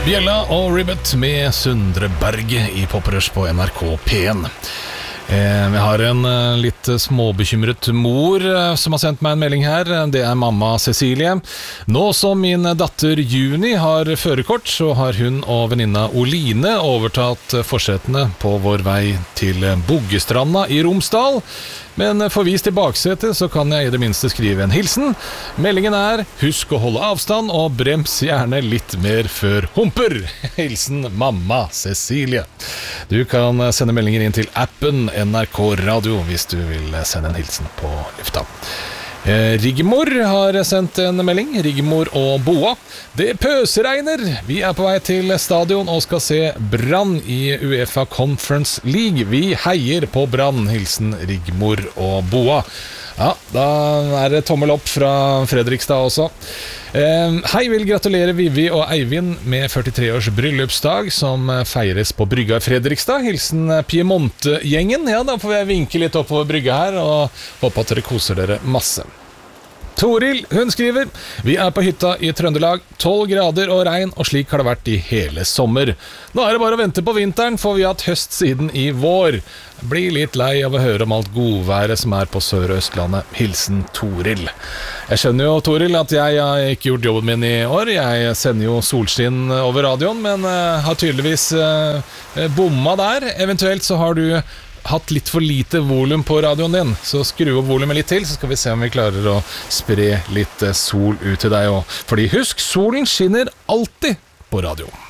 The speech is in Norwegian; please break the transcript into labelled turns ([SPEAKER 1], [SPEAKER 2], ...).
[SPEAKER 1] Bjella og Ribbet med Sundre Berge i Poprush på NRK P1. Vi har en litt småbekymret mor som har sendt meg en melding her. Det er mamma Cecilie. Nå som min datter Juni har førerkort, så har hun og venninna Oline overtatt forsetene på vår vei til Boggestranda i Romsdal. Men forvist i baksetet så kan jeg i det minste skrive en hilsen. Meldingen er: husk å holde avstand og brems gjerne litt mer før humper. Hilsen mamma Cecilie. Du kan sende meldinger inn til appen NRK Radio hvis du vil sende en hilsen på lufta. Rigmor har sendt en melding. Rigmor og Boa. Det pøseregner. Vi er på vei til stadion og skal se Brann i UEFA Conference League. Vi heier på Brann. Hilsen Rigmor og Boa. Ja, da er det tommel opp fra Fredrikstad også. Hei, vil gratulere Vivi og Eivind med 43-års bryllupsdag som feires på brygga i Fredrikstad. Hilsen Piemonte-gjengen. Ja, da får jeg vinke litt oppover brygga her og håper at dere koser dere masse. Toril, hun skriver: vi er på hytta i Trøndelag, 12 grader og regn, og slik har det vært i hele sommer. Nå er det bare å vente på vinteren, for vi har hatt høst siden i vår. Blir litt lei av å høre om alt godværet som er på Sør- og Østlandet. Hilsen Toril. Jeg skjønner jo, Toril, at jeg har ikke gjort jobben min i år. Jeg sender jo solskinn over radioen, men har tydeligvis bomma der. Eventuelt så har du hatt litt for lite volum på radioen din, så skru opp volumet litt til, så skal vi se om vi klarer å spre litt sol ut til deg også. Fordi husk, solen skinner alltid på radio.